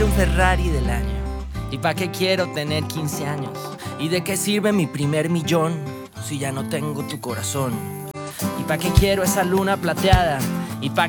un Ferrari del año? ¿Y para qué quiero tener 15 años? ¿Y de qué sirve mi primer millón si ya no tengo tu corazón? ¿Y para qué quiero esa luna plateada? ¿Y para